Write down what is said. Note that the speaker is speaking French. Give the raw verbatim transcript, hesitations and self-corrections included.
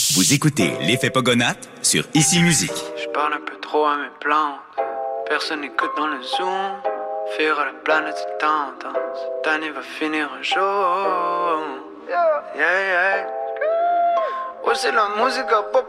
Vous écoutez l'effet Pogonatte sur Ici Musique. Je parle un peu trop à mes plantes. Personne n'écoute dans le zoom. Faire à la planète c'est tendance. Cette année va finir un jour. Yeah, yeah. Ouais, c'est la musique à pop